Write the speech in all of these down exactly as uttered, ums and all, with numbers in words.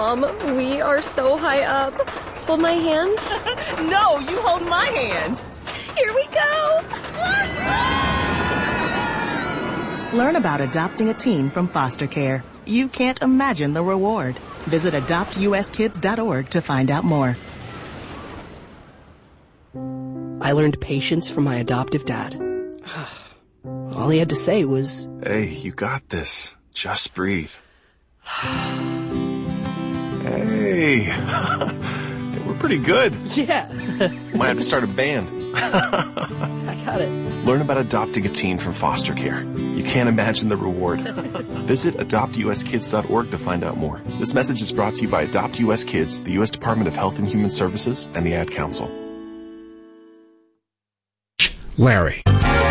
Mom, we are so high up. Hold my hand. No, you hold my hand. Here we go. Learn about adopting a teen from foster care. You can't imagine the reward. Visit adopt u s kids dot org to find out more. I learned patience from my adoptive dad. All he had to say was, "Hey, you got this. Just breathe." Hey, we're pretty good. Yeah. Might have to start a band. I got it. Learn about adopting a teen from foster care. You can't imagine the reward. Visit adopt u s kids dot org to find out more. This message is brought to you by Adopt U S Kids, the U S Department of Health and Human Services, and the Ad Council. Larry.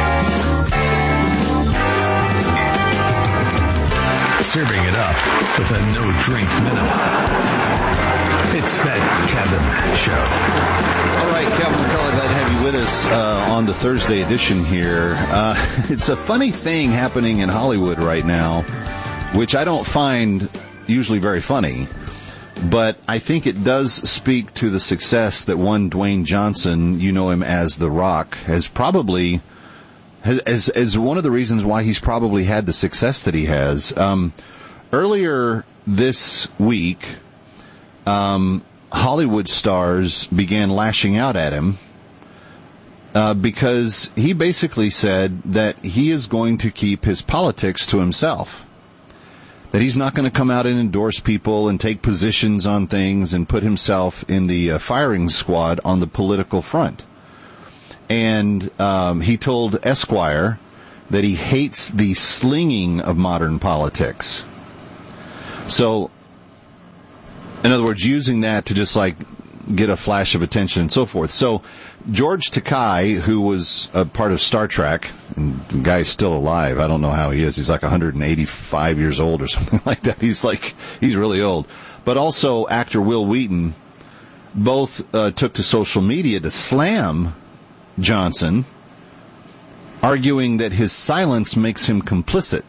Serving it up with a no-drink minimum. It's that Kevin Show. All right, Kevin McCullough, glad to have you with us uh, on the Thursday edition here. Uh, it's a funny thing happening in Hollywood right now, which I don't find usually very funny, but I think it does speak to the success that one Dwayne Johnson, you know him as The Rock, has probably... As, as, as one of the reasons why he's probably had the success that he has. Um, earlier this week, um, Hollywood stars began lashing out at him uh, because he basically said that he is going to keep his politics to himself. That he's not going to come out and endorse people and take positions on things and put himself in the uh, firing squad on the political front. And um, he told Esquire that he hates the slinging of modern politics. So, in other words, using that to just like get a flash of attention and so forth. So, George Takei, who was a part of Star Trek, and the guy's still alive. I don't know how he is. He's like one hundred eighty-five years old or something like that. He's like, he's really old. But also actor Will Wheaton both uh, took to social media to slam Johnson, arguing that his silence makes him complicit.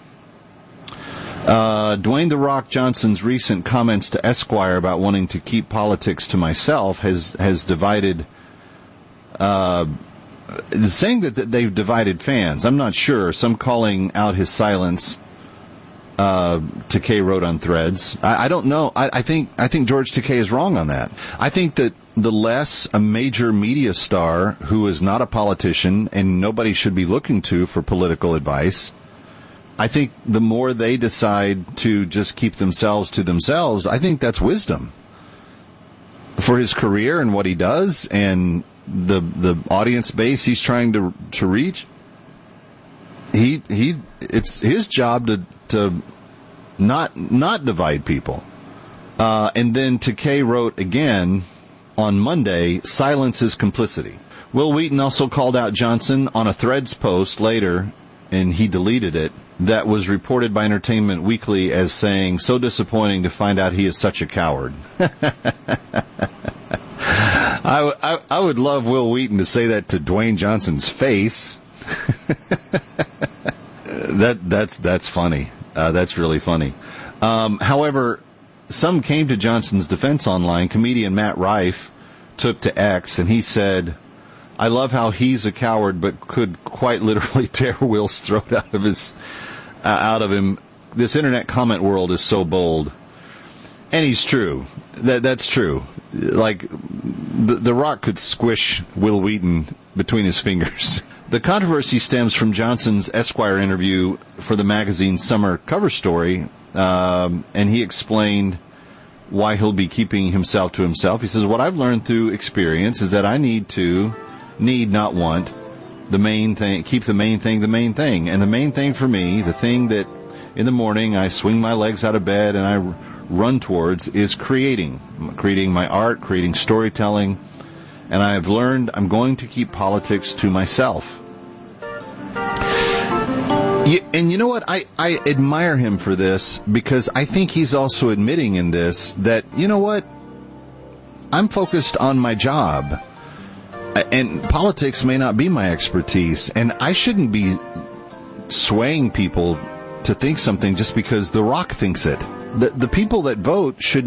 Uh, Dwayne "The Rock" Johnson's recent comments to Esquire about wanting to keep politics to myself has has divided, uh, saying that, that they've divided fans. I'm not sure. Some calling out his silence. Uh, Takei wrote on Threads. I, I don't know. I, I think I think George Takei is wrong on that. I think that the less a major media star who is not a politician and nobody should be looking to for political advice, I think the more they decide to just keep themselves to themselves, I think that's wisdom for his career and what he does and the the audience base he's trying to to reach. He he it's his job to to not not divide people. Uh, and then Takei wrote again on Monday, "Silence is complicity." Will Wheaton also called out Johnson on a Threads post later, and he deleted it, that was reported by Entertainment Weekly as saying, "So disappointing to find out he is such a coward." I, I, I would love Will Wheaton to say that to Dwayne Johnson's face. that that's that's funny. Uh, that's really funny. Um, however, some came to Johnson's defense online. Comedian Matt Rife took to X, and he said, "I love how he's a coward, but could quite literally tear Will's throat out of his uh, out of him. This internet comment world is so bold." And he's true. That that's true. Like the, the Rock could squish Will Wheaton between his fingers. The controversy stems from Johnson's Esquire interview for the magazine's summer cover story, um, and he explained why he'll be keeping himself to himself. He says, "What I've learned through experience is that I need to, need not want, the main thing, keep the main thing the main thing. And the main thing for me, the thing that in the morning I swing my legs out of bed and I run towards, is creating, creating my art, creating storytelling. And I have learned I'm going to keep politics to myself." And you know what? I, I admire him for this, because I think he's also admitting in this that, you know what? I'm focused on my job. And politics may not be my expertise. And I shouldn't be swaying people to think something just because The Rock thinks it. The, the people that vote should